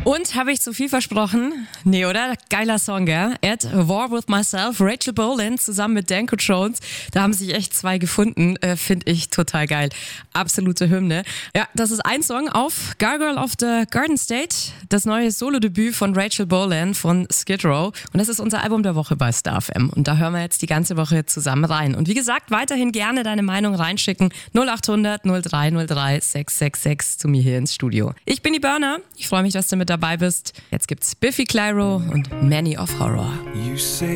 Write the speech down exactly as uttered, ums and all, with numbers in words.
Und habe ich zu viel versprochen? Nee, oder? Geiler Song, gell? At War With Myself, Rachel Bolan zusammen mit Danko Jones. Da haben sich echt zwei gefunden. Äh, Finde ich total geil. Absolute Hymne. Ja, das ist ein Song auf Gargoyle of the Garden State, das neue Solo-Debüt von Rachel Bolan von Skid Row. Und das ist unser Album der Woche bei Star F M. Und da hören wir jetzt die ganze Woche zusammen rein. Und wie gesagt, weiterhin gerne deine Meinung reinschicken. null acht hundert null drei null drei sechs sechs sechs zu mir hier ins Studio. Ich bin die Burner. Ich freue mich, dass du mit dabei bist. Jetzt gibt's Biffy Clyro und Many of Horror. You say